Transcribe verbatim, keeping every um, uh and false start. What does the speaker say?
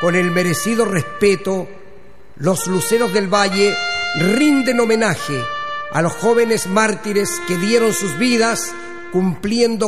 Con el merecido respeto, los luceros del valle rinden homenaje a los jóvenes mártires que dieron sus vidas cumpliendo